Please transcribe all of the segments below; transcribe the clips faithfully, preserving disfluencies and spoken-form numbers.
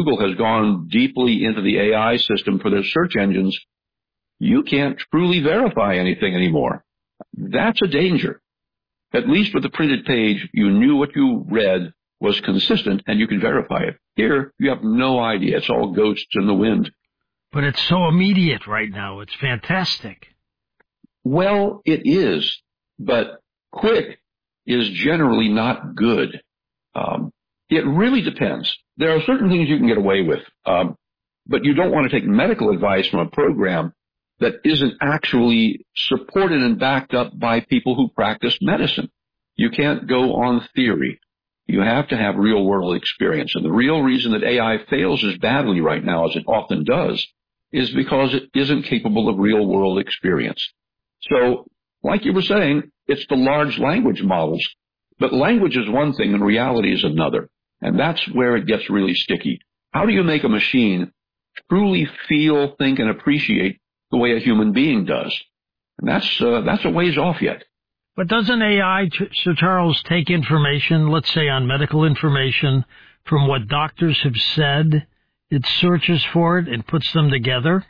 Google has gone deeply into the A I system for their search engines, you can't truly verify anything anymore. That's a danger. At least with the printed page, you knew what you read was consistent and you could verify it. Here, you have no idea. It's all ghosts in the wind. But it's so immediate right now. It's fantastic. Well, it is, but quick is generally not good. Um, it really depends. There are certain things you can get away with, um, but you don't want to take medical advice from a program that isn't actually supported and backed up by people who practice medicine. You can't go on theory. You have to have real-world experience. And the real reason that A I fails as badly right now as it often does is because it isn't capable of real-world experience. So, like you were saying, it's the large language models. But language is one thing and reality is another. And that's where it gets really sticky. How do you make a machine truly feel, think, and appreciate the way a human being does? And that's, uh, that's a ways off yet. But doesn't A I, Sir Charles, take information, let's say on medical information, from what doctors have said? It searches for it and puts them together?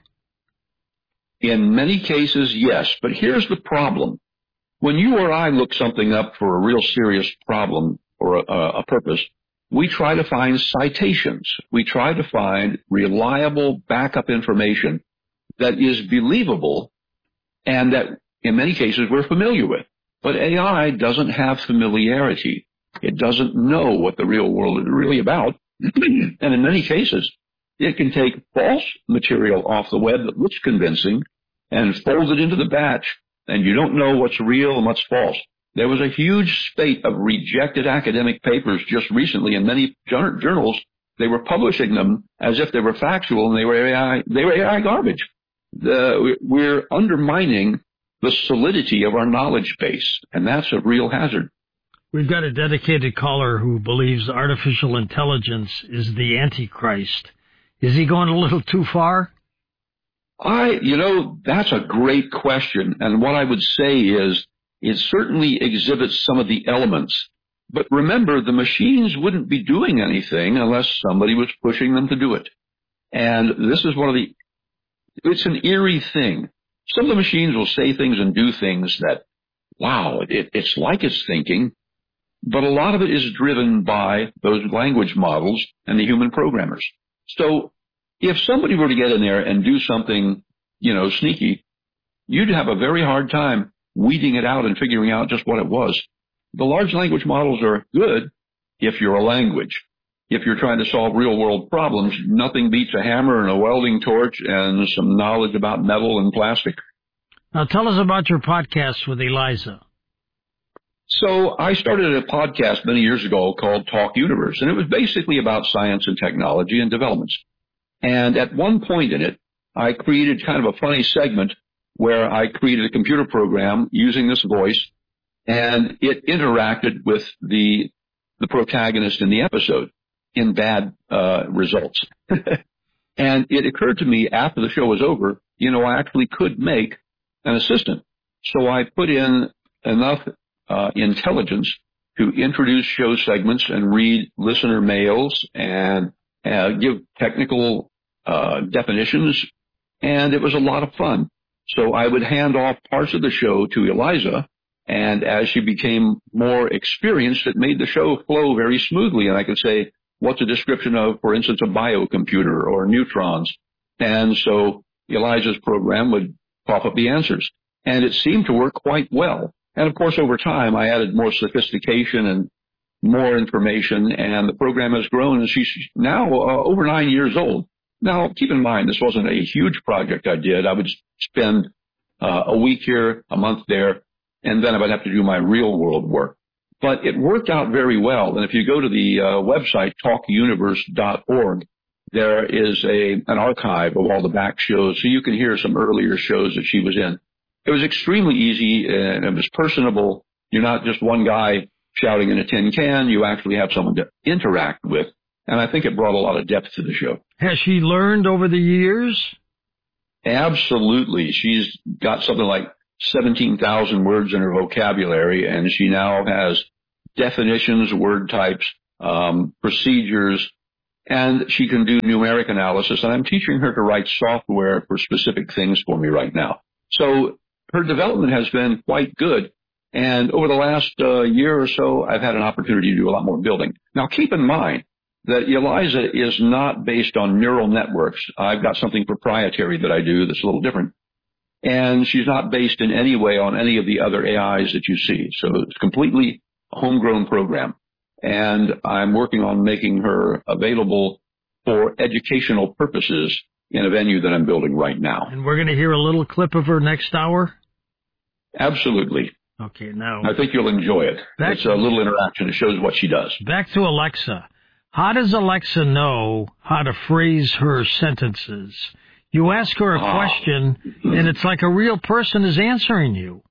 In many cases, yes. But here's the problem. When you or I look something up for a real serious problem or a, a purpose, we try to find citations. We try to find reliable backup information that is believable and that, in many cases, we're familiar with. But A I doesn't have familiarity. It doesn't know what the real world is really about. And in many cases, it can take false material off the web that looks convincing and fold it into the batch, and you don't know what's real and what's false. There was a huge spate of rejected academic papers just recently in many journals. They were publishing them as if they were factual, and they were A I, they were A I garbage. The, we're undermining the solidity of our knowledge base, and that's a real hazard. We've got a dedicated caller who believes artificial intelligence is the Antichrist. Is he going a little too far? I, you know, that's a great question, and what I would say is it certainly exhibits some of the elements. But remember, the machines wouldn't be doing anything unless somebody was pushing them to do it. And this is one of the, it's an eerie thing. Some of the machines will say things and do things that, wow, it, it's like it's thinking, but a lot of it is driven by those language models and the human programmers. So if somebody were to get in there and do something, you know, sneaky, you'd have a very hard time weeding it out and figuring out just what it was. The large language models are good if you're a language. If you're trying to solve real-world problems, nothing beats a hammer and a welding torch and some knowledge about metal and plastic. Now tell us about your podcast with Eliza. So I started a podcast many years ago called Talk Universe, and it was basically about science and technology and developments. And at one point in it, I created kind of a funny segment where I created a computer program using this voice, and it interacted with the the protagonist in the episode in bad uh, results. And it occurred to me after the show was over, you know, I actually could make an assistant. So I put in enough uh, intelligence to introduce show segments and read listener mails and uh, give technical uh, definitions, and it was a lot of fun. So I would hand off parts of the show to Eliza, and as she became more experienced, it made the show flow very smoothly, and I could say, what's a description of, for instance, a biocomputer or neutrons? And so Eliza's program would pop up the answers. And it seemed to work quite well. And of course, over time, I added more sophistication and more information, and the program has grown, and she's now uh, over nine years old. Now, keep in mind, this wasn't a huge project I did. I would spend uh, a week here, a month there, and then I would have to do my real-world work. But it worked out very well. And if you go to the uh, website, talk universe dot org, there is a an archive of all the back shows, so you can hear some earlier shows that she was in. It was extremely easy, and it was personable. You're not just one guy shouting in a tin can. You actually have someone to interact with. And I think it brought a lot of depth to the show. Has she learned over the years? Absolutely. She's got something like seventeen thousand words in her vocabulary, and she now has definitions, word types, um, procedures, and she can do numeric analysis, and I'm teaching her to write software for specific things for me right now. So her development has been quite good, and over the last uh, year or so, I've had an opportunity to do a lot more building. Now, keep in mind that Eliza is not based on neural networks. I've got something proprietary that I do that's a little different, and she's not based in any way on any of the other A Is that you see. So it's completely a homegrown program. And I'm working on making her available for educational purposes in a venue that I'm building right now. And we're going to hear a little clip of her next hour? Absolutely. Okay, now... I think you'll enjoy it. Back, it's a little interaction. It shows what she does. Back to Alexa. How does Alexa know how to phrase her sentences? You ask her a ah. question, and it's like a real person is answering you.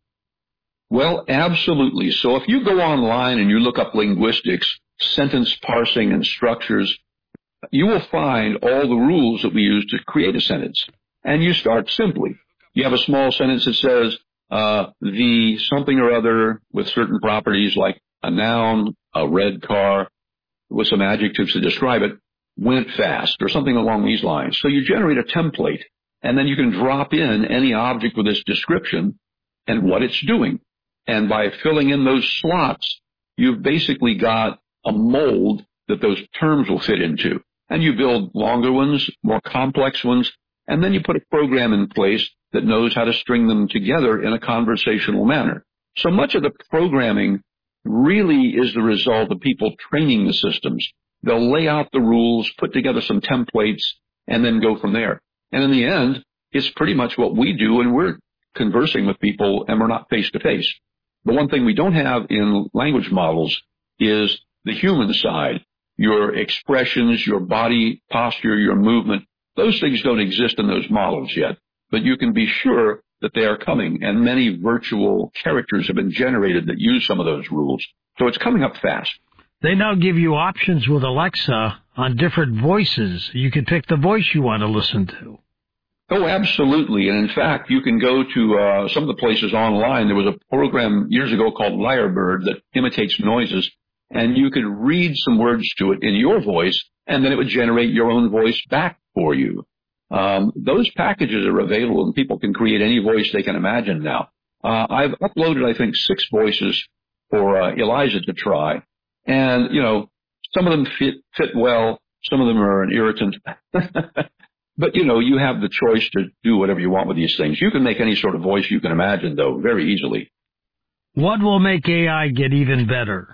Well, absolutely. So if you go online and you look up linguistics, sentence parsing, and structures, you will find all the rules that we use to create a sentence. And you start simply. You have a small sentence that says, uh, the something or other with certain properties like a noun, a red car, with some adjectives to describe it, went fast, or something along these lines. So you generate a template, and then you can drop in any object with this description and what it's doing. And by filling in those slots, you've basically got a mold that those terms will fit into. And you build longer ones, more complex ones, and then you put a program in place that knows how to string them together in a conversational manner. So much of the programming really is the result of people training the systems. They'll lay out the rules, put together some templates, and then go from there. And in the end, it's pretty much what we do when we're conversing with people and we're not face-to-face. The one thing we don't have in language models is the human side, your expressions, your body posture, your movement. Those things don't exist in those models yet, but you can be sure that they are coming, and many virtual characters have been generated that use some of those rules. So it's coming up fast. They now give you options with Alexa on different voices. You can pick the voice you want to listen to. Oh, absolutely. And in fact, you can go to uh, some of the places online. There was a program years ago called Lyrebird that imitates noises, and you could read some words to it in your voice, and then it would generate your own voice back for you. Um, those packages are available, and people can create any voice they can imagine now. Uh, I've uploaded, I think, six voices for uh, Eliza to try, and, you know, some of them fit, fit well. Some of them are an irritant. But, you know, you have the choice to do whatever you want with these things. You can make any sort of voice you can imagine, though, very easily. What will make A I get even better?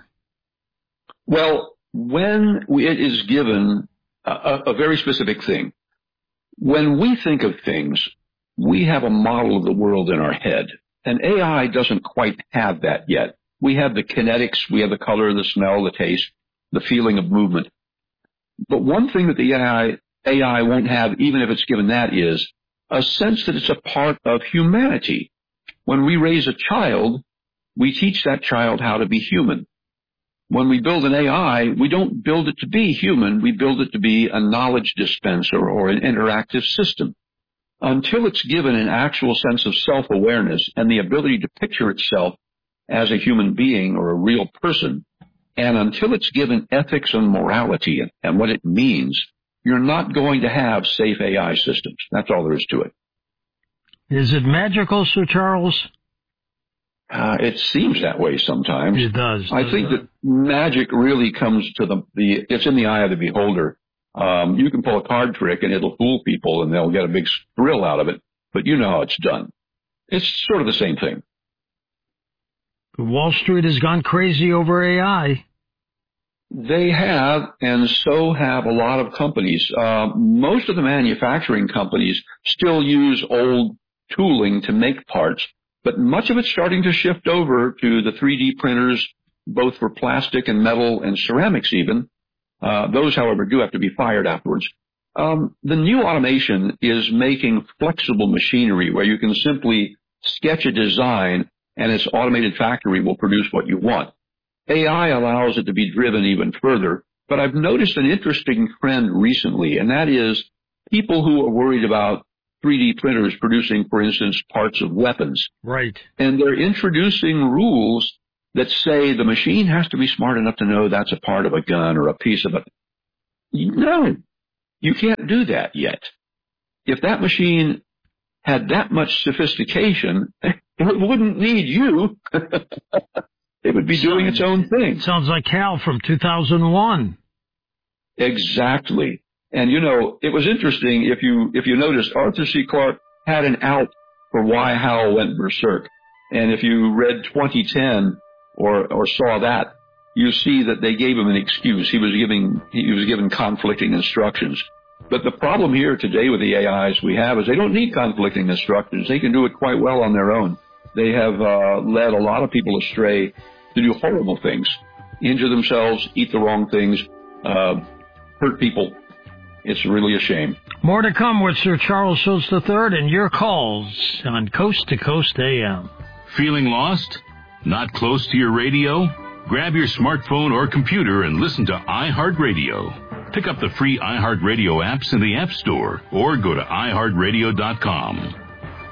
Well, when it is given a, a very specific thing, when we think of things, we have a model of the world in our head, and A I doesn't quite have that yet. We have the kinetics, we have the color, the smell, the taste, the feeling of movement. But one thing that the A I A I won't have, even if it's given that, is a sense that it's a part of humanity. When we raise a child, we teach that child how to be human. When we build an A I, we don't build it to be human, we build it to be a knowledge dispenser or an interactive system. Until it's given an actual sense of self-awareness and the ability to picture itself as a human being or a real person, and until it's given ethics and morality and, and what it means, you're not going to have safe A I systems. That's all there is to it. Is it magical, Sir Charles? Uh, it seems that way sometimes. It does. I think that magic really comes to the, the it's in the eye of the beholder. Um, you can pull a card trick and it'll fool people and they'll get a big thrill out of it, but you know how it's done. It's sort of the same thing. Wall Street has gone crazy over A I. They have, and so have a lot of companies. Uh, most of the manufacturing companies still use old tooling to make parts, but much of it's starting to shift over to the three D printers, both for plastic and metal and ceramics even. Uh, those, however, do have to be fired afterwards. Um, the new automation is making flexible machinery where you can simply sketch a design and its automated factory will produce what you want. A I allows it to be driven even further, but I've noticed an interesting trend recently, and that is people who are worried about three D printers producing, for instance, parts of weapons. Right. And they're introducing rules that say the machine has to be smart enough to know that's a part of a gun or a piece of a, No, you can't do that yet. If that machine had that much sophistication, it wouldn't need you. It would be doing its own thing. Sounds like Cal from two thousand one. Exactly. And, you know, it was interesting, if you if you noticed, Arthur C. Clarke had an out for why Hal went berserk. And if you read twenty ten or or saw that, you see that they gave him an excuse. He was giving he was given conflicting instructions. But the problem here today with the A Is we have is they don't need conflicting instructions. They can do it quite well on their own. They have uh, led a lot of people astray to do horrible things, injure themselves, eat the wrong things, uh, hurt people. It's really a shame. More to come with Sir Charles Schulz the third and your calls on Coast to Coast A M. Feeling lost? Not close to your radio? Grab your smartphone or computer and listen to iHeartRadio. Pick up the free iHeartRadio apps in the App Store or go to i heart radio dot com.